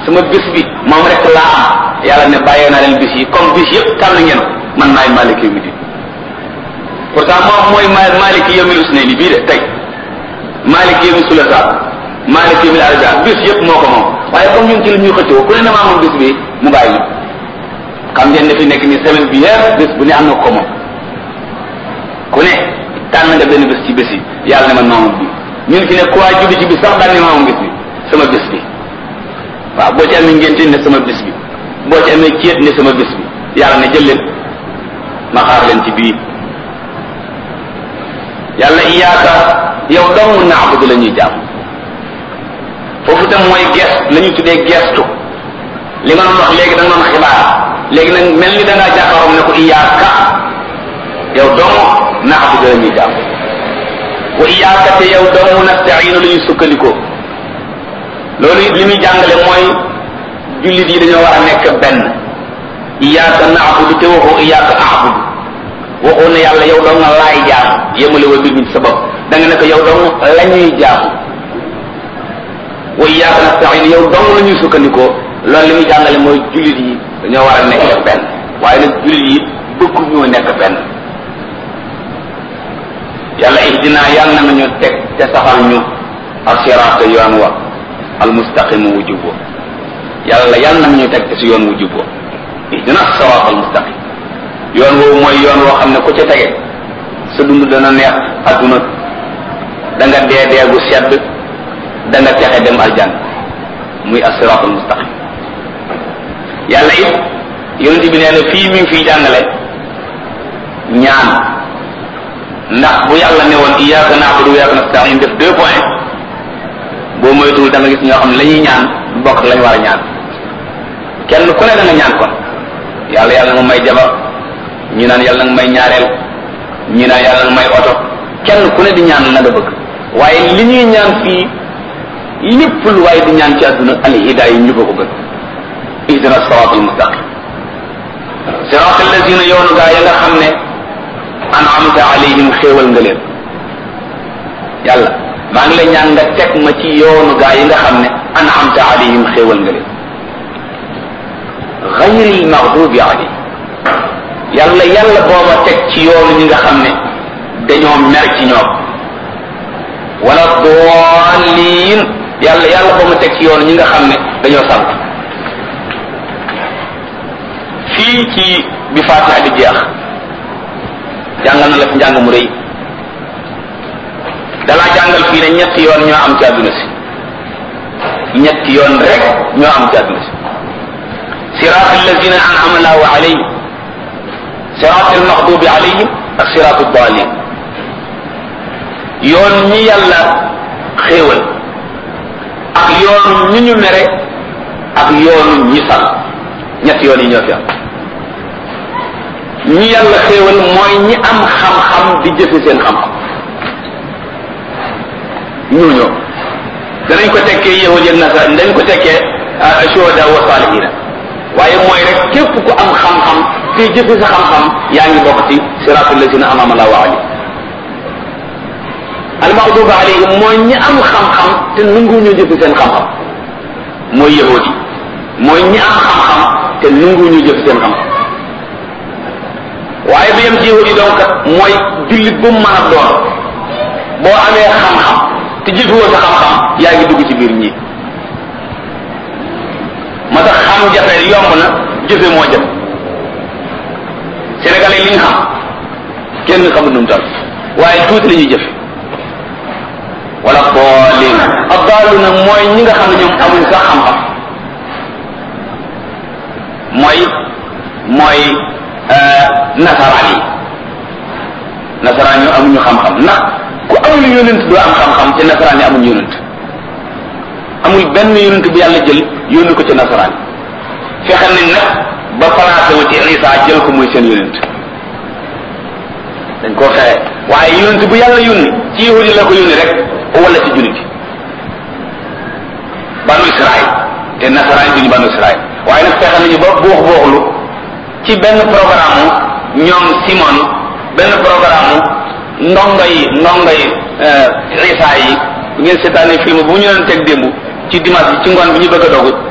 sama bis bi moom rek laa am yàlla ne bàyyee naa leen bis yi comme bis yëpp tànn ngeen man maay Maalik yawmi diin pourtant moom mooy Maalik yawmil usnayni bii de tey Maalik yawmi sulasa Maalik yawmil arja bis yëpp moo ko moom waaye comme ñun ci la ñuy xëccoo ku ne na maa moom bis bi mu bàyyi xam ngeen ne fi nekk ni semaine bi yëpp bis bu ne am na ko moom ku ne tànn nga benn bés ci bés yi yàlla ne man maa moom bi ñun fi ne ku waa juddu ci bis sax daan ne maa moom bis bi sama bis bi waaw boo ci amee ngénte ne sama bis bi boo ci amee céet ne sama bis bi yàlla ne jël leen ma xaar leen ci bii yàlla iyaaka yow dong na'budu la ñuy jaam foofu tam mooy gestu la ñuy tuddee gestu li nga doon wax léegi da nga doon xibaar léegi nag mel ni da ngaa jàkkaaroom ne ko iyaaka yow dong na'budu la ñuy jaam wa iyaaka te yow dong nasta'iinu la ñuy sukkandikoo loolu it li muy jàngale mooy jullit yi dañoo war a nekk benn iyaaka na'budu te waxoo iyaaka a'budu waxoo ne yàlla yow dong nga laay jaam yemale wa mbir mi ci sa bopp da nga ne ko yow dong la ñuy jaam wa iyaaka nasta'iin yow dong la ñuy sukkandikoo loolu li muy jàngale mooy jullit yi dañoo war a nekk benn waaye nag jullit yi bëggu ñoo nekk benn yàlla ihdina yàlla na ñu teg te saxal ñu as-siraata yoon wa al-mustaqim wu jubbo yàlla na ñu teg te si yoon wu jubbo ihdina as-siraata al-mustaqim yoon woowu mooy yoon woo xam ne ku ca tege sa dund dana neex adduna da nga dee gu sedd da nga texe dem aljan muy as-siraat al-mustaqim yàlla it yonent bi nee na fii mi ngi fiy jàngale ñaan ndax bu yàlla ne woon iyyaka na'budu wa iyyaka nasta'in def 2 points boo moytuwul da nga gis ñoo xam ne la ñuy ñaan bokk lañ war a ñaan kenn ku ne da nga ñaan kon yàlla nga may jabar ñi naan yàlla nga may ñaareel ñi naan yàlla nga may oto kenn ku ne di ñaan la nga bëgg waaye li ñuy ñaan fii lépp lu waaye di ñaan ci àdduna al hidaaya yi ñu ko gën ihdina siraatal mustaqim siraatal lazina yoonu gaa ya nga xam ne an'amta alayhim xéewal nga leen yàlla maa ngi lay ñaan nga teg ma ci yoonu gaa yi nga xam ne an'amta alayhim xéewal nga leen ghayril maghdubi alayhim yàlla booba teg ci yoonu ñi nga xam ne dañoo mer ci ñoom wala daalliin yàlla booba teg ci yoonu ñi nga xam ne dañoo sant fii ci bi Faatiha di jeex jàngal na la fi njàng mu rëy dalaa jàngal fii ne ñetti yoon ñoo am ci àdduna si ñetti yoon rek ñoo am ci àdduna si siraatal lazina an'ama Allahu alayhim siraatal maxdubi alayhim ak siraatud daalliin yoon ñi yàlla xéewal ak yoonu ñi ñu mere ak yoonu ñi sal ñetti yoon yi ñoo fi am ñi yàlla xéewal mooy ñi am xam-xam di jëfe seen xam-xam ñooñoo danañ ko tekkee yahud ak nasara dañ ko tekkee shuhada wa salihina waaye mooy rek képp ku am xam-xam te jëfe sa xam-xam yaa ngi bokk ci siratul lazina an'ama Allahu alayhim al-maghdubi alayhim mooy ñi am xam-xam te nanguwuñu jëfe seen xam-xam mooy yahud yi mooy ñi am xam-xam te nanguwuñu jëfe seen xam-xam waaye bi yem ci yahud yi donc mooy jullit bu mu mën a doon boo amee xam-xam te jëfewoo sa xam-xam yaa ngi dugg ci biir ñi moo tax xam jafe yomb na jëfe moo jëf sénégalais li ñu xam kenn xamul nu mu tal waaye tuuti la ñuy jëfe wala daalliin ad-daalluuna mooy ñi nga xam ne ñoom amuñ sax xam-xam mooy nasaraan yi nasaraan yi amuñu xam-xam ndax ku amul yonent doo am xam-xam ci nasaraan yi amuñu yonent amul benn yonent bu yàlla jël yónni ko ci nasaraan yi fexe nañ nag ba placé wu ci Isa jël ko muy seen yonent dañ koo fexe waaye yonent bu yàlla yónni ci yahudi la ko yónni rek wala ci jullit banu Israël te nasaraan duñu banu Israël waaye nag fexe nañu ba booxlu ci benn programme ñoom Simon benn programme ndongo yi Isa yi ngeen seetaane film bu ñu leen teg démb ci dimanche bi ci ngoon bi ñu bëgg a dogu